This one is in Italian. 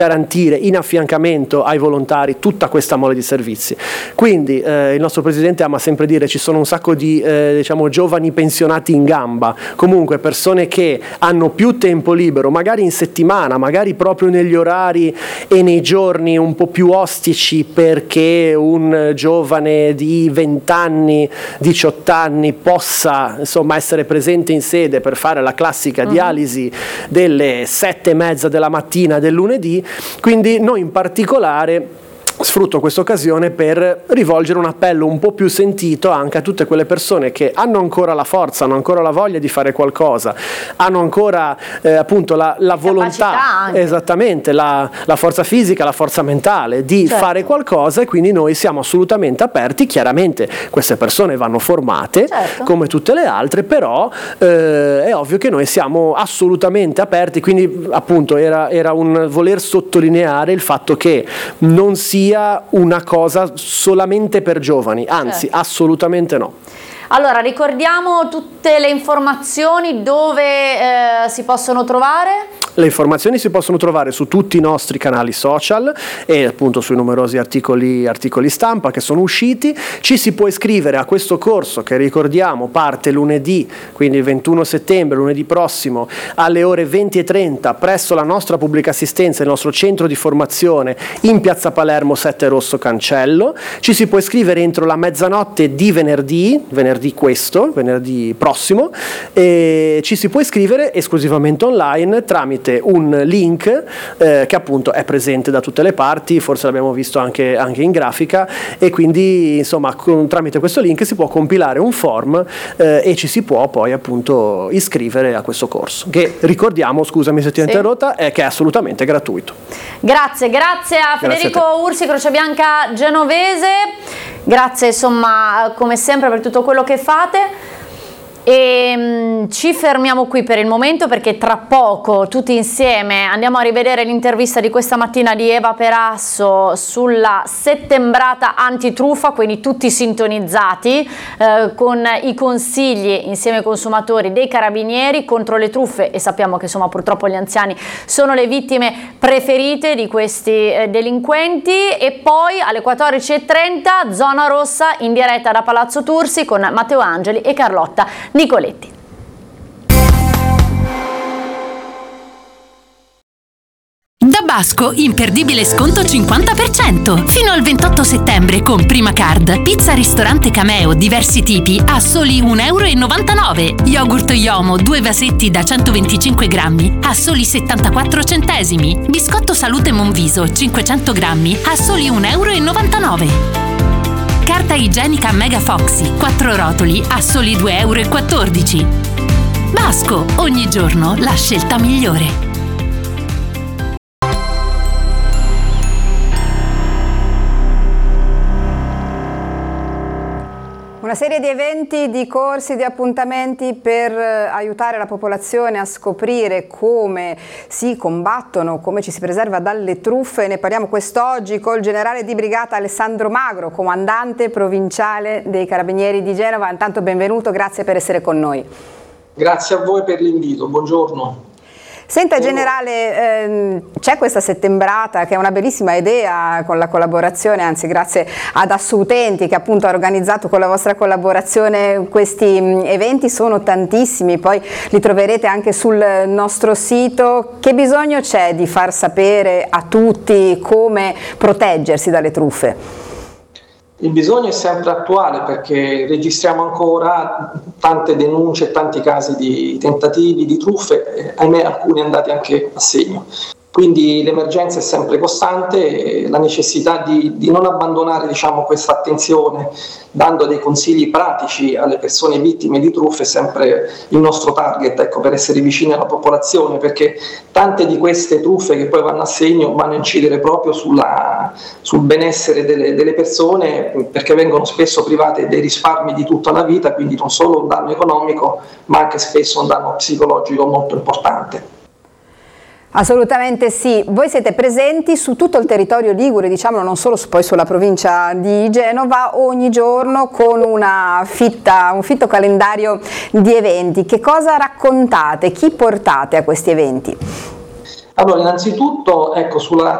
garantire in affiancamento ai volontari tutta questa mole di servizi. Quindi il nostro presidente ama sempre dire ci sono un sacco di diciamo giovani pensionati in gamba, comunque persone che hanno più tempo libero, magari in settimana, magari proprio negli orari e nei giorni un po' più ostici, perché un giovane di 20 anni, 18 anni possa insomma essere presente in sede per fare la classica dialisi delle 7:30 della mattina del lunedì. Quindi noi in particolare sfrutto questa occasione per rivolgere un appello un po' più sentito anche a tutte quelle persone che hanno ancora la forza, hanno ancora la voglia di fare qualcosa, hanno ancora appunto la volontà, esattamente, la forza fisica, la forza mentale di fare qualcosa, e quindi noi siamo assolutamente aperti. Chiaramente queste persone vanno formate come tutte le altre, però è ovvio che noi siamo assolutamente aperti, quindi appunto era un voler sottolineare il fatto che non sia una cosa solamente per giovani, anzi assolutamente no. Allora, ricordiamo tutte le informazioni dove si possono trovare? Le informazioni si possono trovare su tutti i nostri canali social e appunto sui numerosi articoli stampa che sono usciti. Ci si può iscrivere a questo corso che, ricordiamo, parte lunedì, quindi il 21 settembre, lunedì prossimo, alle ore 20:30 presso la nostra pubblica assistenza, il nostro centro di formazione in Piazza Palermo 7 Rosso Cancello. Ci si può iscrivere entro la mezzanotte di venerdì prossimo, e ci si può iscrivere esclusivamente online tramite un link che appunto è presente da tutte le parti, forse l'abbiamo visto anche in grafica, e quindi insomma tramite questo link si può compilare un form e ci si può poi appunto iscrivere a questo corso, che ricordiamo, scusami se ti ho interrotta, è che è assolutamente gratuito. Grazie a Federico Ursi, Croce Bianca Genovese. Grazie insomma come sempre per tutto quello che fate. E ci fermiamo qui per il momento, perché tra poco tutti insieme andiamo a rivedere l'intervista di questa mattina di Eva Perasso sulla settembrata antitruffa, quindi tutti sintonizzati con i consigli insieme ai consumatori dei carabinieri contro le truffe, e sappiamo che insomma purtroppo gli anziani sono le vittime preferite di questi delinquenti. E poi alle 14:30 Zona Rossa in diretta da Palazzo Tursi con Matteo Angeli e Carlotta Nicoletti. Da Basco, imperdibile sconto 50%. Fino al 28 settembre con Prima Card. Pizza ristorante Cameo, diversi tipi, a soli 1,99 €. Yogurt Yomo, 2 vasetti da 125 grammi, a soli 74 centesimi. Biscotto Salute Monviso, 500 grammi, a soli 1,99 €. Carta igienica Mega Foxy, 4 rotoli, a soli 2,14 €. Basco, ogni giorno la scelta migliore. Una serie di eventi, di corsi, di appuntamenti per aiutare la popolazione a scoprire come si combattono, come ci si preserva dalle truffe. Ne parliamo quest'oggi col generale di brigata Alessandro Magro, comandante provinciale dei Carabinieri di Genova. Intanto benvenuto, grazie per essere con noi. Grazie a voi per l'invito, buongiorno. Senta generale, c'è questa settembrata che è una bellissima idea con la collaborazione, anzi grazie ad Assoutenti che appunto ha organizzato con la vostra collaborazione questi eventi, sono tantissimi, poi li troverete anche sul nostro sito. Che bisogno c'è di far sapere a tutti come proteggersi dalle truffe? Il bisogno è sempre attuale, perché registriamo ancora tante denunce e tanti casi di tentativi di truffe, ahimè alcuni andati anche a segno. Quindi l'emergenza è sempre costante e la necessità di non abbandonare, diciamo, questa attenzione, dando dei consigli pratici alle persone vittime di truffe, è sempre il nostro target, ecco, per essere vicini alla popolazione, perché tante di queste truffe che poi vanno a segno vanno a incidere proprio sul benessere delle persone, perché vengono spesso private dei risparmi di tutta la vita, quindi non solo un danno economico ma anche spesso un danno psicologico molto importante. Assolutamente sì, voi siete presenti su tutto il territorio ligure, diciamo, non solo poi sulla provincia di Genova, ogni giorno con un fitto calendario di eventi. Che cosa raccontate? Chi portate a questi eventi? Allora, innanzitutto, ecco, sulla